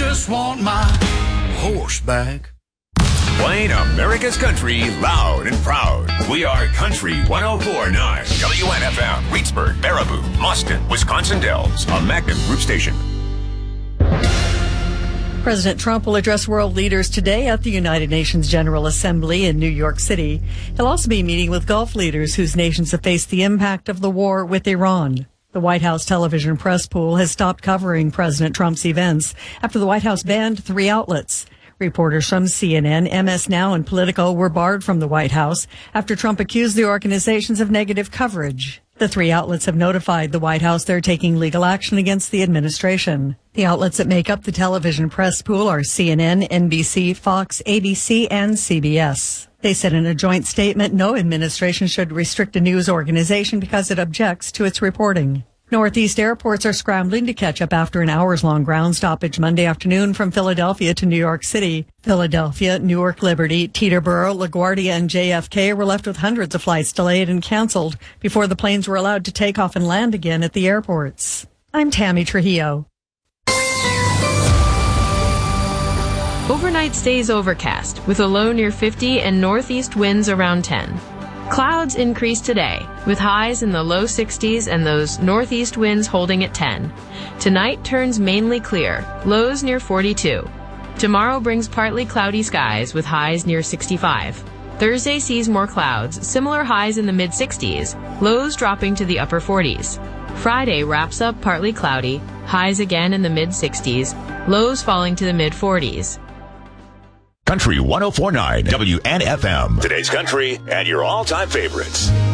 just want my horse back. Playing America's country loud and proud. We are Country 104.9 WNFM, Reedsburg, Baraboo, Mustin, Wisconsin Dells, a Magnum Group station. President Trump will address world leaders today at the United Nations General Assembly in New York City. He'll also be meeting with Gulf leaders whose nations have faced the impact of the war with Iran. The White House television press pool has stopped covering President Trump's events after the White House banned 3 outlets. Reporters from CNN, MS Now, and Politico were barred from the White House after Trump accused the organizations of negative coverage. The 3 outlets have notified the White House they're taking legal action against the administration. The outlets that make up the television press pool are CNN, NBC, Fox, ABC, and CBS. They said in a joint statement no administration should restrict a news organization because it objects to its reporting. Northeast airports are scrambling to catch up after an hours-long ground stoppage Monday afternoon from Philadelphia to New York City. Philadelphia, Newark Liberty, Teterboro, LaGuardia, and JFK were left with hundreds of flights delayed and canceled before the planes were allowed to take off and land again at the airports. I'm Tammy Trujillo. Overnight stays overcast with a low near 50 and northeast winds around 10. Clouds increase today, with highs in the low 60s and those northeast winds holding at 10. Tonight turns mainly clear, lows near 42. Tomorrow brings partly cloudy skies with highs near 65. Thursday sees more clouds, similar highs in the mid-60s, lows dropping to the upper 40s. Friday wraps up partly cloudy, highs again in the mid-60s, lows falling to the mid-40s. Country 104.9 WNFM. Today's country and your all-time favorites.